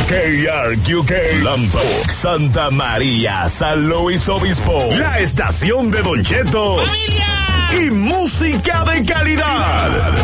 KRQK, Lampa, Santa María, San Luis Obispo, la estación de Don Cheto, familia y música de calidad.